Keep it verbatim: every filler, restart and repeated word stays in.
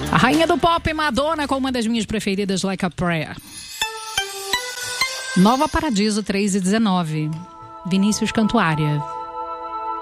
A rainha do pop, Madonna, com uma das minhas preferidas, Like a Prayer. Nova Paradiso três e dezenove. Vinícius Cantuária.